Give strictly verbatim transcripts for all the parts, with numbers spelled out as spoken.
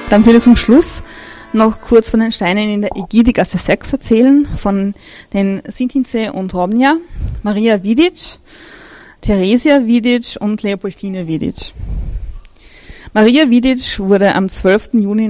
Dann will ich zum Schluss noch kurz von den Steinen in der Ägidigasse sechs erzählen, von den Sintince und Robnja, Maria Vidic, Theresia Vidic und Leopoldine Vidic. Maria Vidic wurde am zwölften Juni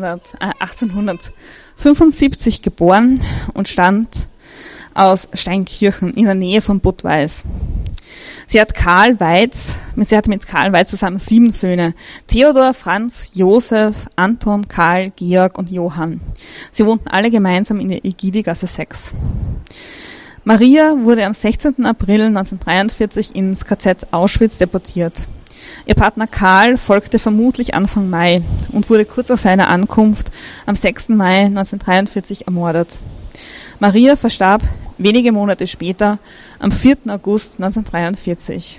achtzehnhundertfünfundsiebzig geboren und stammt aus Steinkirchen in der Nähe von Budweis. Sie hat Karl Weiz, sie hat mit Karl Weiz zusammen sieben Söhne. Theodor, Franz, Josef, Anton, Karl, Georg und Johann. Sie wohnten alle gemeinsam in der Ägidigasse sechs. Maria wurde am sechzehnten April neunzehnhundertdreiundvierzig ins K Z Auschwitz deportiert. Ihr Partner Karl folgte vermutlich Anfang Mai und wurde kurz nach seiner Ankunft am sechsten Mai neunzehnhundertdreiundvierzig ermordet. Maria verstarb wenige Monate später, am vierten August neunzehnhundertdreiundvierzig.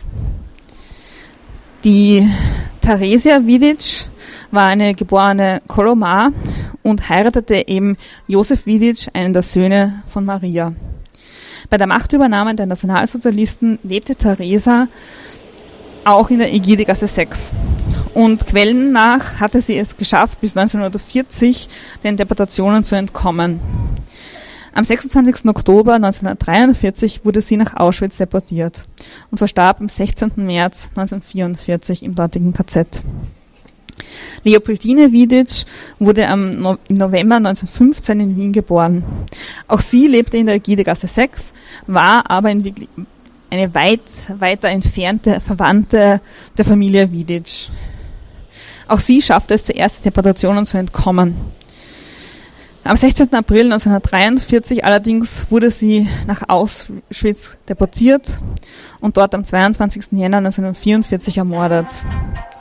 Die Theresia Vidic war eine geborene Kolomar und heiratete eben Josef Vidic, einen der Söhne von Maria. Bei der Machtübernahme der Nationalsozialisten lebte Theresa auch in der Ägidigasse sechs. Und Quellen nach hatte sie es geschafft, bis neunzehnhundertvierzig den Deportationen zu entkommen. Am sechsundzwanzigsten Oktober neunzehnhundertdreiundvierzig wurde sie nach Auschwitz deportiert und verstarb am sechzehnten März neunzehnhundertvierundvierzig im dortigen K Z. Leopoldine Vidic wurde am no- im November neunzehnhundertfünfzehn in Wien geboren. Auch sie lebte in der Ägidigasse sechs, war aber in wirklich eine weit weiter entfernte Verwandte der Familie Vidic. Auch sie schaffte es zuerst, Deportationen zu entkommen. Am sechzehnten April neunzehnhundertdreiundvierzig allerdings wurde sie nach Auschwitz deportiert und dort am zweiundzwanzigsten Jänner neunzehnhundertvierundvierzig ermordet.